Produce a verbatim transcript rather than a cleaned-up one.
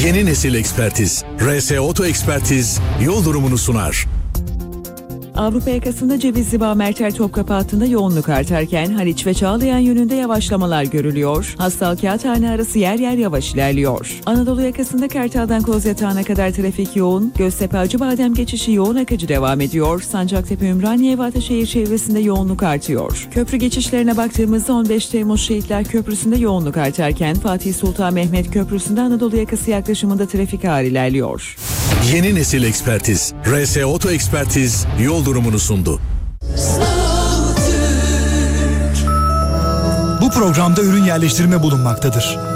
Yeni nesil ekspertiz. R S Oto Ekspertiz yol durumunu sunar. Avrupa yakasında Cevizli Bağ Merter Topkapı hattında yoğunluk artarken Haliç ve Çağlayan yönünde yavaşlamalar görülüyor. Hastal Kağıthane arası yer yer yavaş ilerliyor. Anadolu yakasında Kartal'dan Kozyatağı'na kadar trafik yoğun. Göztepe Acıbadem geçişi yoğun akıcı devam ediyor. Sancaktepe Ümraniye ve Ataşehir çevresinde yoğunluk artıyor. Köprü geçişlerine baktığımızda on beş Temmuz Şehitler Köprüsü'nde yoğunluk artarken Fatih Sultan Mehmet Köprüsü'nde Anadolu yakası yaklaşımında trafik ağır ilerliyor. Yeni nesil ekspertiz. R S Oto Ekspertiz yol durumunu sundu. Bu programda ürün yerleştirme bulunmaktadır.